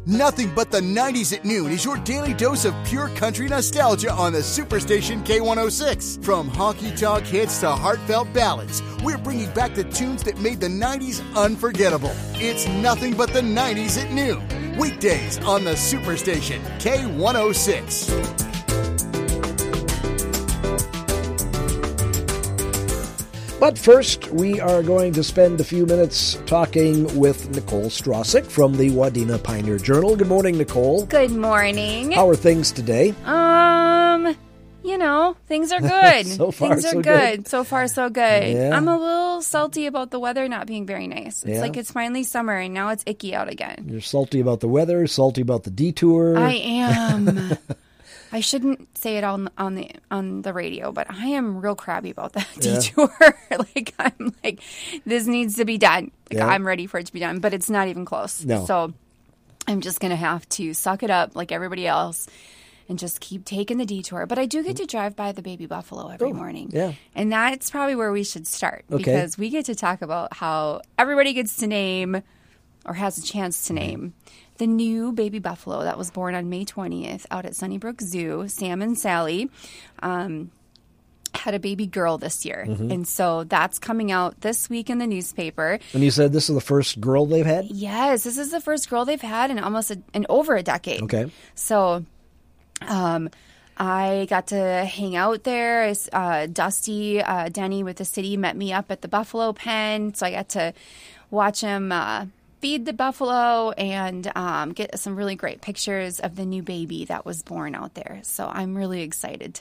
Nothing but the 90s at noon is your daily dose of pure country nostalgia on the Superstation K106. From honky-tonk hits to heartfelt ballads, we're bringing back the tunes that made the 90s unforgettable. It's Nothing But the 90s at noon. Weekdays on the Superstation K106. But first, we are going to spend a few minutes talking with Nicole Strosick from the Wadena Pioneer Journal. Good morning, Nicole. Good morning. How are things today? Things are good. So far, things are so good. So far, so good. Yeah. I'm a little salty about the weather not being very nice. It's Yeah. like it's finally summer, and now it's icky out again. You're salty about the weather, salty about the detour. I am. I shouldn't say it on the radio, but I am real crabby about that detour. I'm like, this needs to be done. I'm ready for it to be done, but it's not even close. No. So I'm just going to have to suck it up like everybody else and just keep taking the detour. But I do get to drive by the baby buffalo every morning. Yeah. And that's probably where we should start Okay. because we get to talk about how everybody gets to name or has a chance to name the new baby buffalo that was born on May 20th out at Sunnybrook Zoo. Sam and Sally had a baby girl this year. And so that's coming out this week in the newspaper. And you said this is the first girl they've had? Yes, this is the first girl they've had in almost in over a decade. Okay. So I got to hang out there. Dusty Denny with the city met me up at the buffalo pen. So I got to watch him feed the buffalo and get some really great pictures of the new baby that was born out there. So I'm really excited